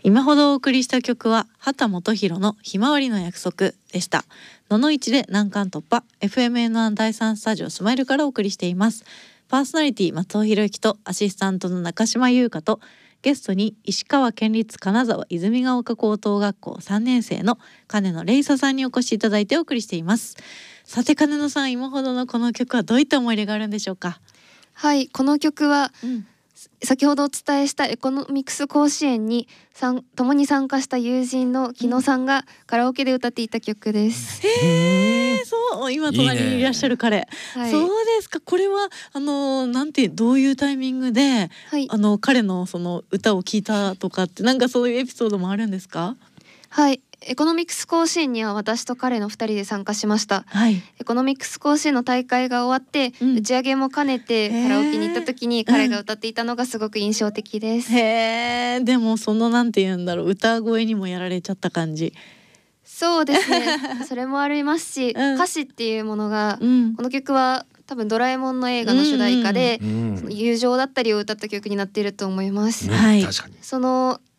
今ほどお送りした曲は畑基博のひまわりの約束でした。のの1で難関突破 FMN1 第3スタジオスマイルからお送りしています。パーソナリティ松尾博之とアシスタントの中島優香とゲストに石川県立金沢泉ヶ丘高等学校3年生の金野玲沙さんにお越しいただいてお送りしています。さて金野さん、今ほどのこの曲はどういった思い入れがあるんでしょうか？ はい、この曲は、先ほどお伝えしたエコノミクス甲子園に共に参加した友人の木野さんがカラオケで歌っていた曲です。 そう今隣にいらっしゃる彼、 はい、 そうですか。これはどういうタイミングで、 はい、 彼のその歌を聞いたとかってなんかそういうエピソードもあるんですか？ はい、エコノミクス甲子園には私と彼の2人で参加しました。 はい、 エコノミクス甲子園の大会が終わって、打ち上げも兼ねてカラオケに行った時に彼が歌っていたのがすごく印象的です。 へー、でもその歌声にもやられちゃった感じ。 そうですねそれもありますし、歌詞っていうものが、この曲は多分ドラえもんの映画の主題歌で、その友情だったりを歌った曲になっていると思います。 はい、 確かにその